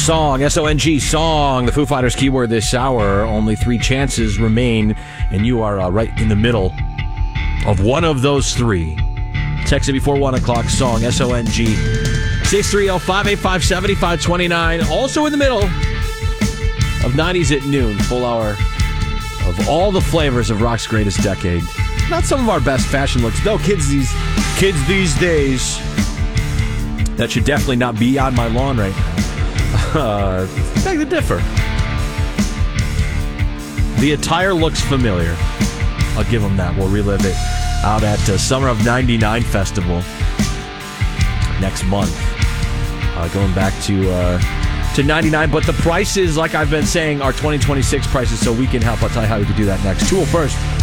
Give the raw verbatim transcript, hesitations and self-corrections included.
Song, S O N G, song, the Foo Fighters keyword this hour. Only three chances remain, and you are uh, right in the middle of one of those three. Text it before one o'clock, song, S O N G. six three zero, five eight five, seven five two nine. Also in the middle of nineties at noon, full hour of all the flavors of rock's greatest decade. Not some of our best fashion looks. No, kids these kids these days. That should definitely not be on my lawn right now. Uh, beg to differ. The attire looks familiar. I'll give them that. We'll relive it out at uh, Summer of ninety-nine Festival next month. Uh, going back to uh, to ninety-nine, but the prices, like I've been saying, are twenty twenty-six prices, so we can help. I'll tell you how we can do that next. Tool first.